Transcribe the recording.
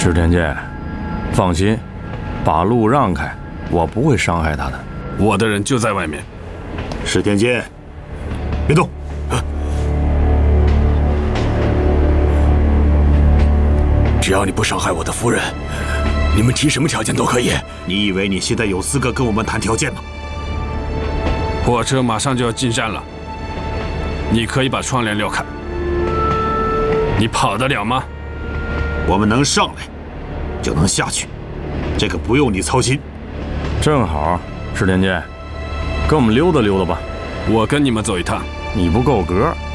石田介，放心，把路让开，我不会伤害他的。 我的人就在外面。 石田介，别动。只要你不伤害我的夫人，你们提什么条件都可以。你以为你现在有资格跟我们谈条件吗？ 火车马上就要进站了，你可以把窗帘撩开。你跑得了吗？ 我们能上来，就能下去，这个不用你操心。 正好，石田介，跟我们溜达溜达吧。 我跟你们走一趟。 你不够格。